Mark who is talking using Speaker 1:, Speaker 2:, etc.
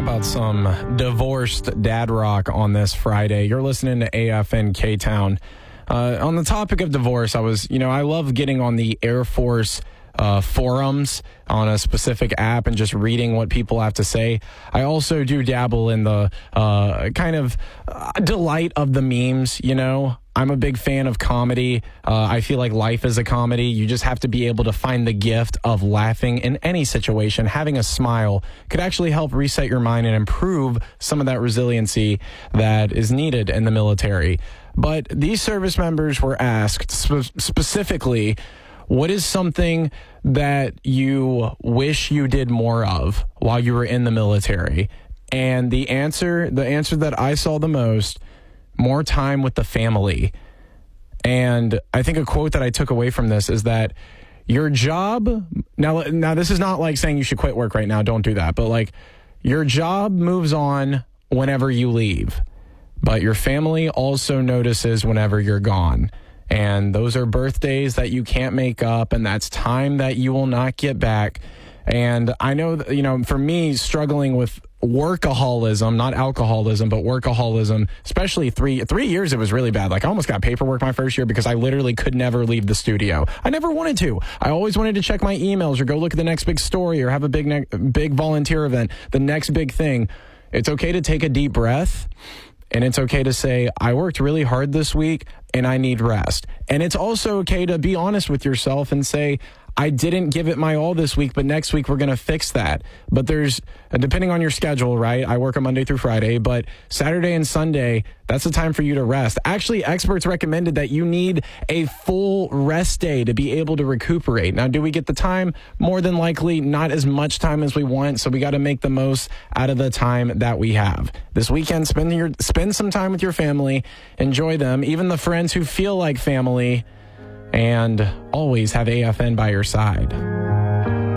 Speaker 1: About some divorced dad rock on this Friday. You're listening to AFN K-Town. On the topic of divorce, I love getting on the Air Force forums on a specific app and just reading what people have to say. I also do dabble in the kind of delight of the memes, I'm a big fan of comedy. I feel like life is a comedy. You just have to be able to find the gift of laughing in any situation. Having a smile could actually help reset your mind and improve some of that resiliency that is needed in the military. But these service members were asked specifically, what is something that you wish you did more of while you were in the military? And the answer that I saw the most, more time with the family. And I think a quote that I took away from this is that your job, now this is not like saying you should quit work right now, don't do that, but like your job moves on whenever you leave, but your family also notices whenever you're gone. And those are birthdays that you can't make up, and that's time that you will not get back. And I know that, for me, struggling with workaholism, not alcoholism, but workaholism, especially 3 years, it was really bad. Like I almost got paperwork my first year because I literally could never leave the studio. I never wanted to. I always wanted to check my emails or go look at the next big story or have a big volunteer event, the next big thing. It's okay to take a deep breath. And it's okay to say, I worked really hard this week and I need rest. And it's also okay to be honest with yourself and say, I didn't give it my all this week, but next week we're going to fix that. But depending on your schedule, right? I work on Monday through Friday, but Saturday and Sunday, that's the time for you to rest. Actually, experts recommended that you need a full rest day to be able to recuperate. Now, do we get the time? More than likely, not as much time as we want. So we got to make the most out of the time that we have. This weekend, spend some time with your family, enjoy them, even the friends who feel like family, and always have AFN by your side.